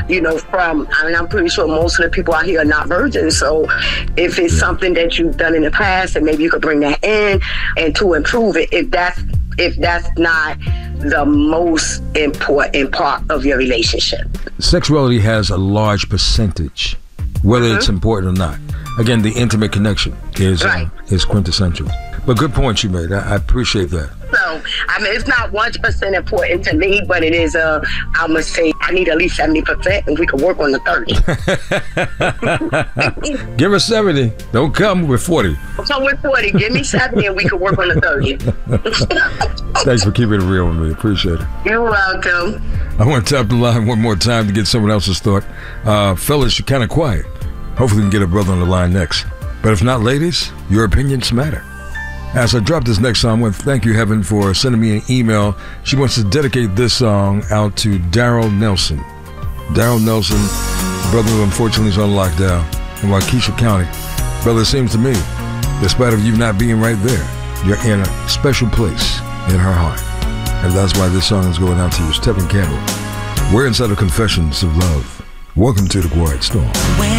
I'm pretty sure most of the people out here are not virgins. So if it's something that you've done in the past, and maybe you could bring that in and to improve it, if that's not the most important part of your relationship. Sexuality has a large percentage, whether it's important or not. Again, the intimate connection is quintessential. But good point you made. I appreciate that. So, it's not 100% important to me, but it is, I must say, I need at least 70%, and we can work on the 30. Give her 70. Don't come with 40. Come with 40. Give me 70, and we can work on the 30. Thanks for keeping it real with me. Appreciate it. You're welcome. I want to tap the line one more time to get someone else's thought. Fellas, you're kind of quiet. Hopefully we can get a brother on the line next. But if not, ladies, your opinions matter. As I drop this next song, I want to thank you, Heaven, for sending me an email. She wants to dedicate this song out to Daryl Nelson. Daryl Nelson, brother who unfortunately is on lockdown in Waukesha County. Brother, it seems to me, despite of you not being right there, you're in a special place in her heart. And that's why this song is going out to you. Stephen Campbell. We're inside of Confessions of Love. Welcome to the Quiet Storm.